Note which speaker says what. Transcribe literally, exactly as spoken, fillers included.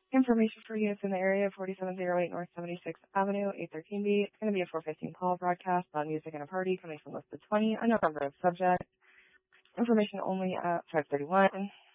Speaker 1: Information for units in the area, forty-seven oh eight North seventy-sixth Avenue, eight thirteen B. It's going to be a four fifteen call broadcast about music and a party coming from list of twenty. A number of subject. Information only at five thirty-one.